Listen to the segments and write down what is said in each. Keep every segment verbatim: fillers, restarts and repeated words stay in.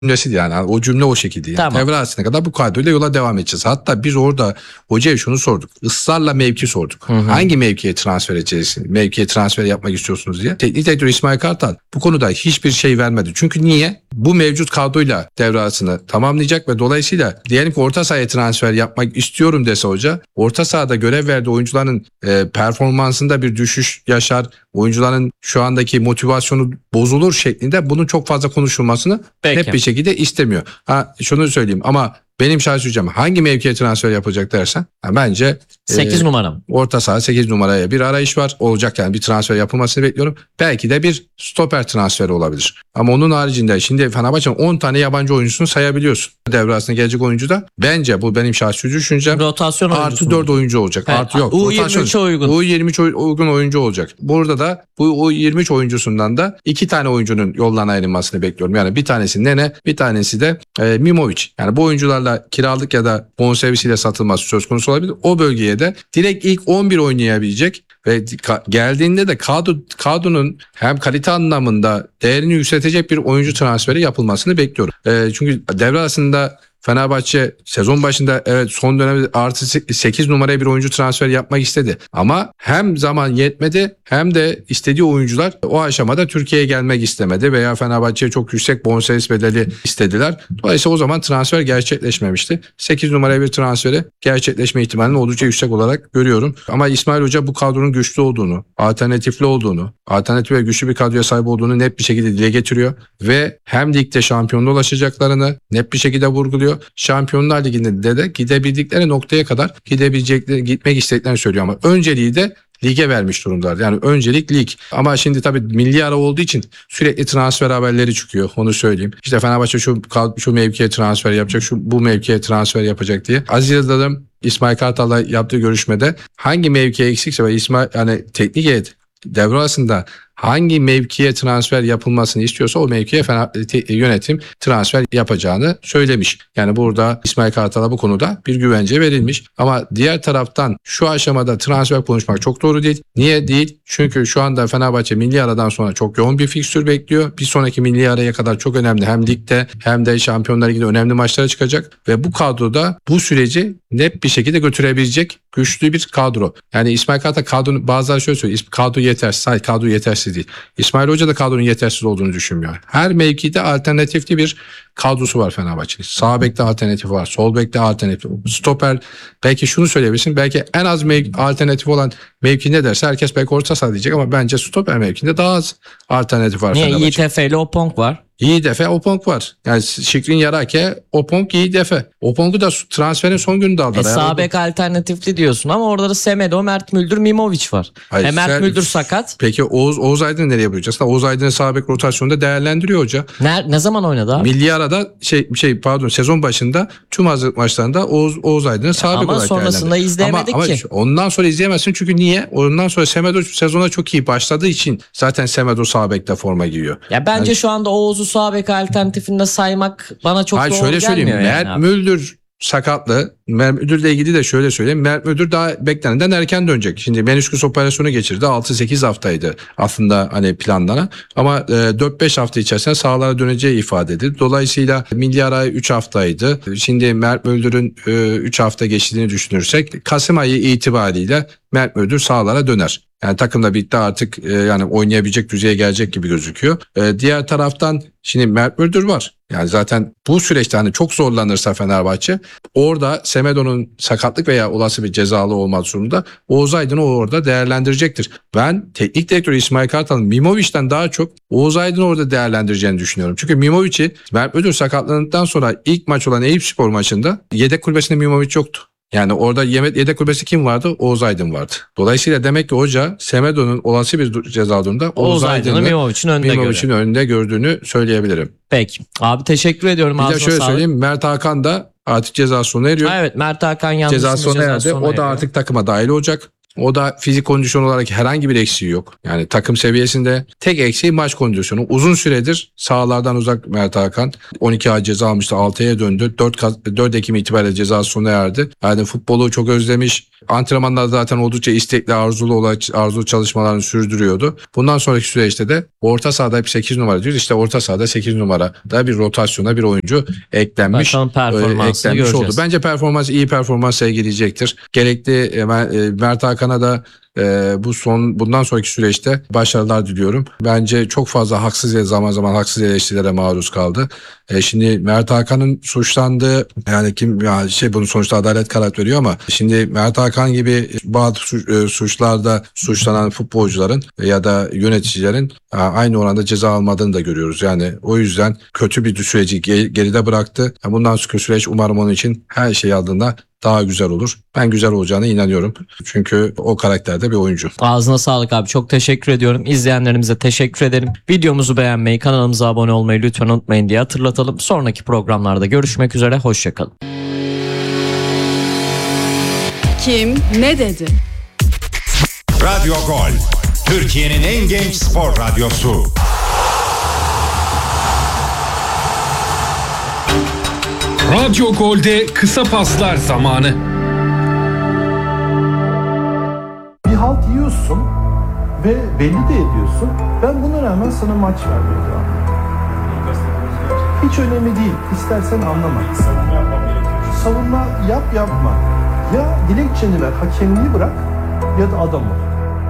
cümlesi yani o cümle o şekilde. Yani. Tamam. Devre arasına kadar bu kadroyla yola devam edeceğiz. Hatta biz orada hocaya şunu sorduk. Israrla mevki sorduk. Hı hı. Hangi mevkiye transfer edeceksiniz? Mevkiye transfer yapmak istiyorsunuz diye. Teknik direktör İsmail Kartal bu konuda hiçbir şey vermedi. Çünkü niye? Bu mevcut kadroyla devre arasını tamamlayacak ve dolayısıyla diyelim ki orta sahaya transfer yapmak istiyorum dese hoca, orta sahada görev verdiği oyuncuların e, performansında bir düşüş yaşar. Oyuncuların şu andaki motivasyonu bozulur şeklinde bunun çok fazla konuşulmasını Peki. hep bir şekilde istemiyor. Ha şunu söyleyeyim ama benim şahsi hocam hangi mevkiye transfer yapacak dersen ha, bence sekiz e, numara mı? orta saha sekiz numaraya bir arayış var. Olacak yani bir transfer yapılmasını bekliyorum. Belki de bir stoper transferi olabilir. Ama onun haricinde şimdi Fenerbahçe'nin on tane yabancı oyuncusunu sayabiliyorsun. Devre arasında gelecek oyuncu da bence bu benim şahsi düşüncem. Rotasyon oyuncusu. Artı dört oyuncu olacak. Evet. Artı yok. U yirmi üçe uygun. U yirmi üç uygun oyuncu olacak. Burada da bu U yirmi üç oyuncusundan da iki tane oyuncunun yoldan ayrılmasını bekliyorum. Yani bir tanesi Nene, bir tanesi de e, Mimovic. Yani bu oyuncularla kiralık ya da bonservisiyle satılması söz konusu olabilir. O bölgeye de direkt ilk on bir oynayabilecek ve geldiğinde de kadro, kadronun hem kalite anlamında değerini yükseltecek bir oyuncu transferi yapılmasını bekliyorum. E, çünkü devre arasında Fenerbahçe sezon başında evet son dönemde artı sekiz numaraya bir oyuncu transfer yapmak istedi. Ama hem zaman yetmedi hem de istediği oyuncular o aşamada Türkiye'ye gelmek istemedi veya Fenerbahçe'ye çok yüksek bonservis bedeli istediler. Dolayısıyla o zaman transfer gerçekleşmemişti. sekiz numaraya bir transferi gerçekleşme ihtimalini oldukça yüksek olarak görüyorum. Ama İsmail Hoca bu kadronun güçlü olduğunu, alternatifli olduğunu, alternatif ve güçlü bir kadroya sahip olduğunu net bir şekilde dile getiriyor ve hem ligde şampiyonluğa ulaşacaklarını net bir şekilde vurguluyor. Şampiyonlar Ligi'nde de gidebildikleri noktaya kadar gidebilecekleri, gitmek istediklerini söylüyor ama önceliği de lige vermiş durumdalar. Yani öncelik lig. Ama şimdi tabii milli ara olduğu için sürekli transfer haberleri çıkıyor. Onu söyleyeyim. İşte Fenerbahçe şu şu mevkiye transfer yapacak, şu bu mevkiye transfer yapacak diye. Aziz Yıldırım İsmail Kartal'la yaptığı görüşmede hangi mevkiye eksikse ve İsmail yani teknik heyet devre arasında hangi mevkiye transfer yapılmasını istiyorsa o mevkiye yönetim transfer yapacağını söylemiş. Yani burada İsmail Kartal'a bu konuda bir güvence verilmiş. Ama diğer taraftan şu aşamada transfer konuşmak çok doğru değil. Niye değil? Çünkü şu anda Fenerbahçe milli aradan sonra çok yoğun bir fikstür bekliyor. Bir sonraki milli araya kadar çok önemli hem ligde hem de Şampiyonlar Ligi'nde önemli maçlara çıkacak. Ve bu kadroda bu süreci net bir şekilde götürebilecek güçlü bir kadro. Yani İsmail Kartal kadro bazıları şöyle söylüyor. Kadro yetersiz. Hayır kadro yetersiz değil. İsmail Hoca da kadronun yetersiz olduğunu düşünmüyor. Her mevkide alternatifli bir kadrosu var Fenerbahçe'nin. Sağ bekte alternatif var. Sol bekte alternatif. Stoper belki şunu söyleyebilirsin. Belki en az mev- alternatif olan mevki ne derse herkes belki orta saha diyecek ama bence stoper mevkinde daha az alternatif var. Niye? Fenerbahçe. Y T F ile Opong var. Yiğidefe Opong var. Yani Şikrin Yarake, Opong, Yiğidefe. Opong'u da transferin son gününde aldılar. E, sağ bek alternatifli diyorsun ama orada da Semedo, Mert Müldür, Mimovic var. Hayır, e, Mert sen, Müldür sakat. Peki Oğuz, Oğuz Aydın'ı nereye bırakacaksın? Oğuz Aydın'ı sağ bek rotasyonunda değerlendiriyor hoca. Ne, ne zaman oynadı abi? Milli arada şey şey pardon sezon başında tüm hazırlık maçlarında Oğuz, Oğuz Aydın'ı sağ bek ama olarak sonrasında değerlendirdi. izleyemedik ama, ki. Ama ondan sonra izleyemezsin çünkü niye? Ondan sonra Semedo sezona çok iyi başladığı için zaten Semedo sağ bekte forma giyiyor. Ya bence yani, şu anda Oğuz'u sağ bek alternatifinde saymak bana çok hayır, doğru şöyle gelmiyor. söyleyeyim. Yani Mert Müldür sakatlı. Mert Müldür'le ilgili de şöyle söyleyeyim. Mert Müldür daha beklenenden erken dönecek. Şimdi menisküs operasyonu geçirdi. altı sekiz haftaydı aslında hani planlanan. Ama e, dört beş hafta içerisinde sahalara döneceği ifade edildi. Dolayısıyla milli ara üç haftaydı. Şimdi Mert Müldür'ün e, üç hafta geçtiğini düşünürsek Kasım ayı itibariyle Mert Müldür sahalara döner. Yani takımla birlikte artık e, yani oynayabilecek düzeye gelecek gibi gözüküyor. E, diğer taraftan şimdi Mert Müldür var. Yani zaten bu süreçte hani çok zorlanırsa Fenerbahçe orada Semedo'nun sakatlık veya olası bir cezalı olmak durumunda Oğuz Aydın'ı orada değerlendirecektir. Ben teknik direktör İsmail Kartal'ın Mimovic'ten daha çok Oğuz Aydın'ı orada değerlendireceğini düşünüyorum. Çünkü Mimovic'i Mert Müldür sakatlandıktan sonra ilk maç olan Eyüpspor maçında yedek kulübesinde Mimovic yoktu. Yani orada yedek kulübesi kim vardı? Oğuz Aydın vardı. Dolayısıyla demek ki hoca Semedo'nun olası bir ceza durumunda Oğuz, Oğuz Aydın'ı Mimovic'in önünde, Mimovic'in önünde gördüğünü söyleyebilirim. Peki. Abi teşekkür ediyorum. Bir de şöyle sağlık. söyleyeyim. Mert Hakan da artık ceza sona eriyor. Ha, evet Mert Hakan ceza yanlışlıkla sona erdi. sona O da eriyor. artık takıma dahil olacak. O da fizik kondisyon olarak herhangi bir eksiği yok. Yani takım seviyesinde tek eksiği maç kondisyonu. Uzun süredir sahalardan uzak Mert Hakan. on iki ay ceza almıştı, altıya döndü. dört Ekim itibariyle cezası sona erdi. Yani futbolu çok özlemiş. Antrenmanlar zaten oldukça istekli, arzulu olan arzulu çalışmalarını sürdürüyordu. Bundan sonraki süreçte de orta sahada hep sekiz numara diyoruz. İşte orta sahada sekiz numarada bir rotasyona bir oyuncu eklenmiş. Bakalım performansını eklenmiş göreceğiz. oldu. Bence performans iyi performans sergileyecektir. Gerekli Mert Hakan'a da Ee, bu son bundan sonraki süreçte başarılar diliyorum. Bence çok fazla haksız ya zaman zaman haksız eleştirilere maruz kaldı. Ee, şimdi Mert Hakan'ın suçlandığı, yani kim ya şey bunun sonuçta adalet karar veriyor ama şimdi Mert Hakan gibi bazı suçlarda suçlanan futbolcuların ya da yöneticilerin aynı oranda ceza almadığını da görüyoruz. Yani o yüzden kötü bir süreci geride bıraktı. Bundan sonraki süreç umarım onun için her şey aldığında daha güzel olur. Ben güzel olacağına inanıyorum. Çünkü o karakterde bir oyuncu. Ağzına sağlık abi. Çok teşekkür ediyorum. İzleyenlerimize teşekkür ederim. Videomuzu beğenmeyi, kanalımıza abone olmayı lütfen unutmayın diye hatırlatalım. Sonraki programlarda görüşmek üzere. Hoşçakalın. Kim ne dedi? Radyo Gol, Türkiye'nin en genç spor radyosu. Radyo Gol'de kısa paslar zamanı. Bir halt yiyorsun ve belli de ediyorsun. Ben buna rağmen sana maç vermeye devam ediyorum. Hiç önemli değil. İstersen anlama. Savunma yap yapma. Ya dilekçeni ver, hakemliği bırak ya da adam ol.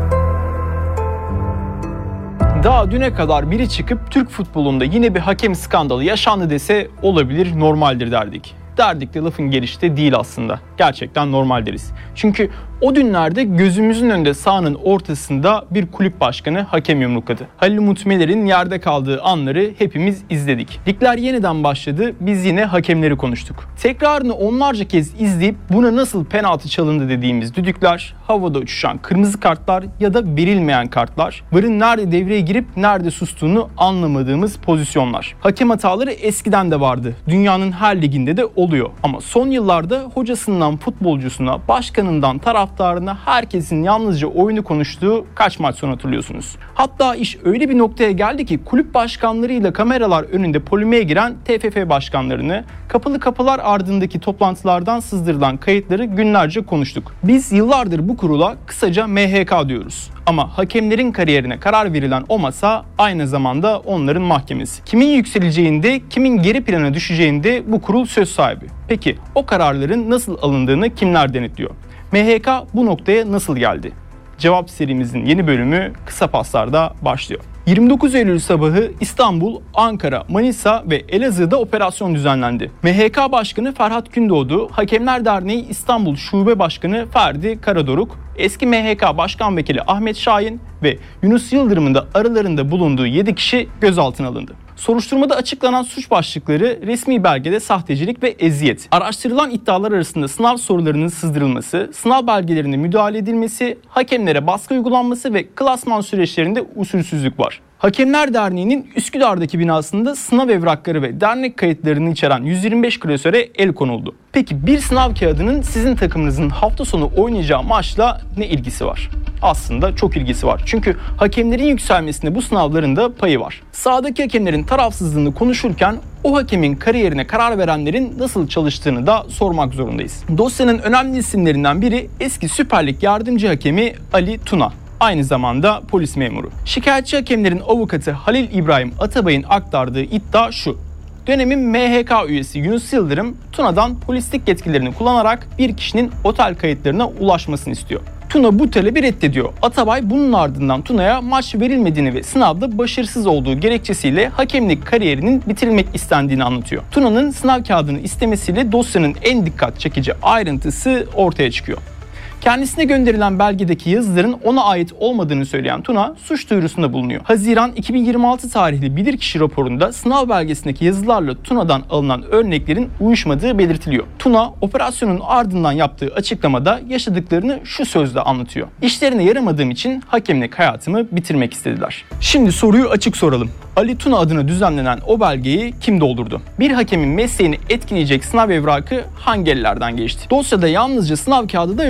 Daha düne kadar biri çıkıp Türk futbolunda yine bir hakem skandalı yaşandı dese olabilir, normaldir derdik. Derdik de lafın gelişi de değil aslında. Gerçekten normal deriz. Çünkü o günlerde gözümüzün önünde sahanın ortasında bir kulüp başkanı hakem yumrukladı. Halil Umut Meler'in yerde kaldığı anları hepimiz izledik. Ligler yeniden başladı, biz yine hakemleri konuştuk. Tekrarını onlarca kez izleyip buna nasıl penaltı çalındı dediğimiz düdükler, havada uçuşan kırmızı kartlar ya da verilmeyen kartlar, V A R'ın nerede devreye girip nerede sustuğunu anlamadığımız pozisyonlar. Hakem hataları eskiden de vardı. Dünyanın her liginde de oluyor. Ama son yıllarda hocasından futbolcusuna, başkanından taraftarına herkesin yalnızca oyunu konuştuğu kaç maç sonra hatırlıyorsunuz. Hatta iş öyle bir noktaya geldi ki kulüp başkanlarıyla kameralar önünde polemiğe giren T F F başkanlarını, kapalı kapılar ardındaki toplantılardan sızdırılan kayıtları günlerce konuştuk. Biz yıllardır bu kurula kısaca M H K diyoruz. Ama hakemlerin kariyerine karar verilen o masa aynı zamanda onların mahkemesi. Kimin yükseleceğinde, kimin geri plana düşeceğinde bu kurul söz sahibi. Peki o kararların nasıl alındığını kimler denetliyor? M H K bu noktaya nasıl geldi? Cevap serimizin yeni bölümü kısa paslarda başlıyor. yirmi dokuz Eylül sabahı İstanbul, Ankara, Manisa ve Elazığ'da operasyon düzenlendi. M H K Başkanı Ferhat Gündoğdu, Hakemler Derneği İstanbul Şube Başkanı Ferdi Karadoruk, eski M H K Başkan Vekili Ahmet Şahin ve Yunus Yıldırım'ın da aralarında bulunduğu yedi kişi gözaltına alındı. Soruşturmada açıklanan suç başlıkları resmi belgede sahtecilik ve eziyet. Araştırılan iddialar arasında sınav sorularının sızdırılması, sınav belgelerine müdahale edilmesi, hakemlere baskı uygulanması ve klasman süreçlerinde usulsüzlük var. Hakemler Derneği'nin Üsküdar'daki binasında sınav evrakları ve dernek kayıtlarını içeren yüz yirmi beş klasöre el konuldu. Peki bir sınav kağıdının sizin takımınızın hafta sonu oynayacağı maçla ne ilgisi var? Aslında çok ilgisi var. Çünkü hakemlerin yükselmesinde bu sınavların da payı var. Sahadaki hakemlerin tarafsızlığını konuşurken o hakemin kariyerine karar verenlerin nasıl çalıştığını da sormak zorundayız. Dosyanın önemli isimlerinden biri eski Süper Lig yardımcı hakemi Ali Tuna. Aynı zamanda polis memuru. Şikayetçi hakemlerin avukatı Halil İbrahim Atabay'ın aktardığı iddia şu: dönemin M H K üyesi Yunus Yıldırım, Tuna'dan polislik yetkilerini kullanarak bir kişinin otel kayıtlarına ulaşmasını istiyor. Tuna bu talebi reddediyor. Atabay bunun ardından Tuna'ya maç verilmediğini ve sınavda başarısız olduğu gerekçesiyle hakemlik kariyerinin bitirilmek istendiğini anlatıyor. Tuna'nın sınav kağıdını istemesiyle dosyanın en dikkat çekici ayrıntısı ortaya çıkıyor. Kendisine gönderilen belgedeki yazıların ona ait olmadığını söyleyen Tuna suç duyurusunda bulunuyor. Haziran iki bin yirmi altı tarihli bilirkişi raporunda sınav belgesindeki yazılarla Tuna'dan alınan örneklerin uyuşmadığı belirtiliyor. Tuna operasyonun ardından yaptığı açıklamada yaşadıklarını şu sözle anlatıyor: İşlerine yaramadığım için hakemlik hayatımı bitirmek istediler. Şimdi soruyu açık soralım. Ali Tuna adına düzenlenen o belgeyi kim doldurdu? Bir hakemin mesleğini etkileyecek sınav evrakı hangi ellerden geçti? Dosyada yalnızca sınav kağıdı da yok.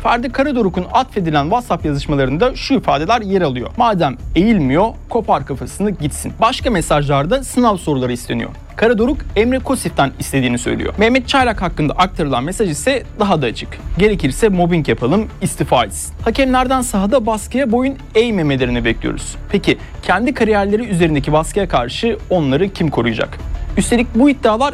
Ferdi Karadoruk'un atfedilen WhatsApp yazışmalarında şu ifadeler yer alıyor. Madem eğilmiyor, kopar kafasını gitsin. Başka mesajlarda sınav soruları isteniyor. Karadoruk Emre Kosif'ten istediğini söylüyor. Mehmet Çaylak hakkında aktarılan mesaj ise daha da açık. Gerekirse mobbing yapalım, istifa etsin. Hakemlerden sahada baskıya boyun eğmemelerini bekliyoruz. Peki kendi kariyerleri üzerindeki baskıya karşı onları kim koruyacak? Üstelik bu iddialar